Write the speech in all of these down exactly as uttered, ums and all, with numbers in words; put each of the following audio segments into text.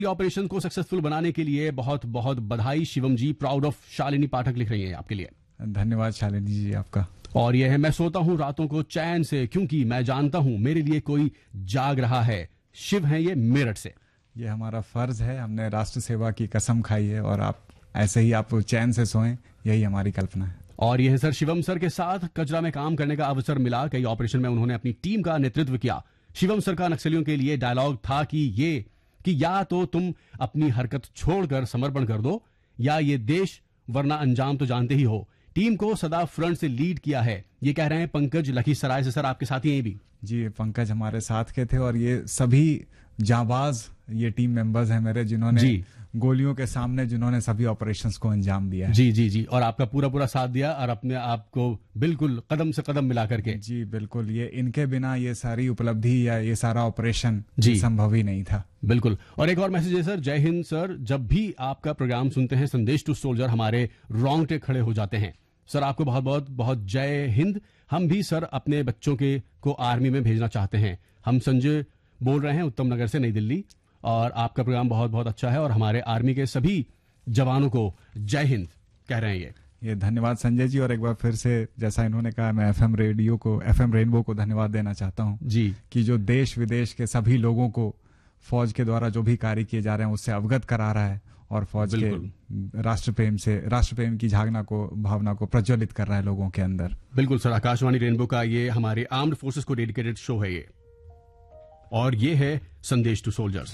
Operation को successful बनाने के लिए बहुत बहुत बधाई शिवम जी। प्राउड ऑफ शालिनी पाठक लिख रही हैं आपके लिए। धन्यवाद शालिनी जी आपका। और यह है, मैं सोता हूं रातों को चैन से क्योंकि मैं जानता हूं मेरे लिए कोई जाग रहा है। शिव है ये मेरठ से। ये हमारा फर्ज है, हमने राष्ट्र सेवा की कसम खाई है और आप ऐसे ही आप चैन से सोएं, यही हमारी कल्पना है। और यह सर, शिवम सर के साथ कचरा में काम करने का अवसर मिला। कई ऑपरेशन में उन्होंने अपनी टीम का नेतृत्व किया। शिवम सर का नक्सलियों के लिए डायलॉग था कि ये कि या तो तुम अपनी हरकत छोड़कर समर्पण कर दो या ये देश, वरना अंजाम तो जानते ही हो। टीम को सदा फ्रंट से लीड किया है, ये कह रहे हैं पंकज लखीसराय से। सर आपके साथी हैं भी? जी, पंकज हमारे साथ के थे और ये सभी जाबाज ये टीम मेंबर्स हैं मेरे, जिन्होंने गोलियों के सामने जिन्होंने सभी ऑपरेशंस को अंजाम दिया है। जी जी जी, और आपका पूरा पूरा साथ दिया और अपने आप को बिल्कुल कदम से कदम मिला करके। जी बिल्कुल, ये इनके बिना ये सारी उपलब्धि या ये सारा ऑपरेशन संभव ही नहीं था। बिल्कुल। और एक और मैसेज है सर, जय हिंद सर। जब भी आपका प्रोग्राम सुनते हैं संदेश टू सोल्जर, हमारे रोंगटे खड़े हो जाते हैं। सर आपको बहुत बहुत बहुत जय हिंद। हम भी सर अपने बच्चों के को आर्मी में भेजना चाहते हैं। हम संजय बोल रहे हैं उत्तम नगर से, नई दिल्ली, और आपका प्रोग्राम बहुत बहुत अच्छा है और हमारे आर्मी के सभी जवानों को जय हिंद कह रहे हैं। ये ये धन्यवाद संजय जी। और एक बार फिर से जैसा इन्होंने कहा, मैं एफएम रेडियो को, एफएम रेनबो को धन्यवाद देना चाहता हूं जी, कि जो देश विदेश के सभी लोगों को फौज के द्वारा जो भी कार्य किए जा रहे हैं उससे अवगत करा रहा है और फौज के राष्ट्र प्रेम से राष्ट्र प्रेम की झागना को, भावना को प्रज्वलित कर रहा है लोगों के अंदर। बिल्कुल सर, आकाशवाणी रेनबो का ये हमारे आर्म्ड फोर्सेस को डेडिकेटेड शो है ये, और ये है संदेश टू सोल्जर्स।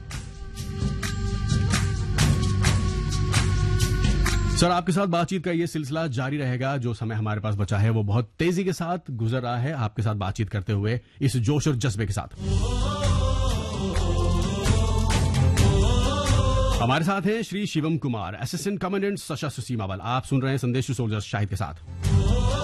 सर आपके साथ बातचीत का ये सिलसिला जारी रहेगा। जो समय हमारे पास बचा है वो बहुत तेजी के साथ गुजर रहा है, आपके साथ बातचीत करते हुए इस जोश और जज्बे के साथ। हमारे साथ हैं श्री शिवम कुमार, असिस्टेंट कमांडेंट सशस्त्र सीमा बल। आप सुन रहे हैं संदेश टू सोल्जर्स शाहिद के साथ।